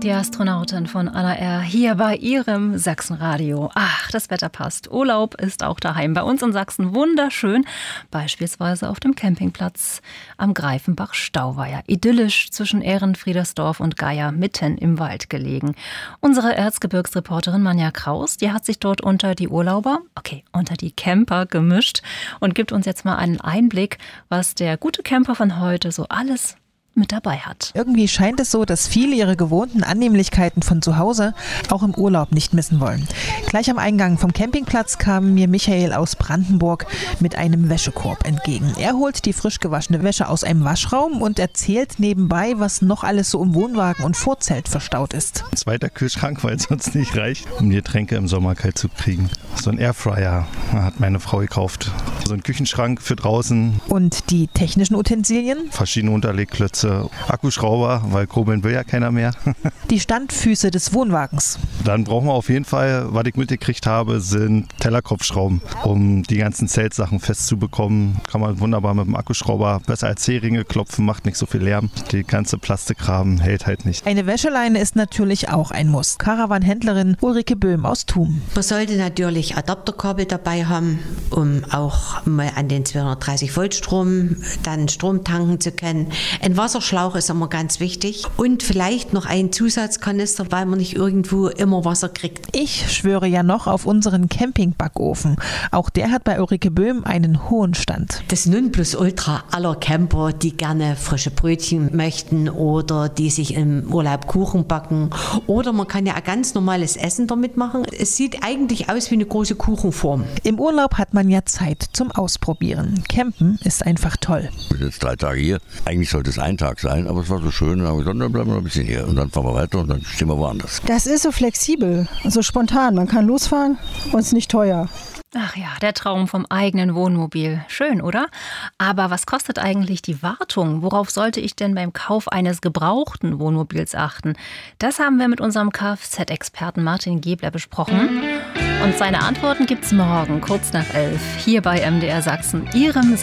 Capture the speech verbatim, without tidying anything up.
Die Astronautin von Anna R. hier bei ihrem Sachsenradio. Ach, das Wetter passt. Urlaub ist auch daheim. Bei uns in Sachsen wunderschön. Beispielsweise auf dem Campingplatz am Greifenbach-Stauweiher. Idyllisch zwischen Ehrenfriedersdorf und Geier, mitten im Wald gelegen. Unsere Erzgebirgsreporterin Manja Kraus, die hat sich dort unter die Urlauber, okay, unter die Camper gemischt und gibt uns jetzt mal einen Einblick, was der gute Camper von heute so alles mit dabei hat. Irgendwie scheint es so, dass viele ihre gewohnten Annehmlichkeiten von zu Hause auch im Urlaub nicht missen wollen. Gleich am Eingang vom Campingplatz kam mir Michael aus Brandenburg mit einem Wäschekorb entgegen. Er holt die frisch gewaschene Wäsche aus einem Waschraum und erzählt nebenbei, was noch alles so im Wohnwagen und Vorzelt verstaut ist. Ein zweiter Kühlschrank, weil es sonst nicht reicht, um die Getränke im Sommer kalt zu kriegen. So ein Airfryer hat meine Frau gekauft. So ein Küchenschrank für draußen. Und die technischen Utensilien? Verschiedene Unterlegklötze. Akkuschrauber, weil kurbeln will ja keiner mehr. Die Standfüße des Wohnwagens. Dann brauchen wir auf jeden Fall, was ich mitgekriegt habe, sind Tellerkopfschrauben, um die ganzen Zeltsachen festzubekommen. Kann man wunderbar mit dem Akkuschrauber besser als C-Ringe klopfen, macht nicht so viel Lärm. Die ganze Plastikrahmen hält halt nicht. Eine Wäscheleine ist natürlich auch ein Muss. Caravan-Händlerin Ulrike Böhm aus Thum. Man sollte natürlich Adapterkabel dabei haben, um auch mal an den zweihundertdreißig Volt Strom dann Strom tanken zu können. Ein Wasserschlauch ist immer ganz wichtig und vielleicht noch ein Zusatzkanister, weil man nicht irgendwo immer Wasser kriegt. Ich schwöre ja noch auf unseren Campingbackofen. Auch der hat bei Ulrike Böhm einen hohen Stand. Das Nonplusultra aller Camper, die gerne frische Brötchen möchten oder die sich im Urlaub Kuchen backen. Oder man kann ja ein ganz normales Essen damit machen. Es sieht eigentlich aus wie eine große Kuchenform. Im Urlaub hat man ja Zeit zum Ausprobieren. Campen ist einfach toll. Wir sind jetzt drei Tage hier. Eigentlich sollte es ein Tag sein, aber es war so schön. Dann habe ich gesagt, dann bleiben wir noch ein bisschen hier. Und dann fahren wir weiter und dann stehen wir woanders. Das ist so flexibel, so spontan. Man kann losfahren und es ist nicht teuer. Ach ja, der Traum vom eigenen Wohnmobil. Schön, oder? Aber was kostet eigentlich die Wartung? Worauf sollte ich denn beim Kauf eines gebrauchten Wohnmobils achten? Das haben wir mit unserem Kfz-Experten Martin Gebler besprochen. Und seine Antworten gibt's morgen, kurz nach elf, hier bei M D R Sachsen, Ihrem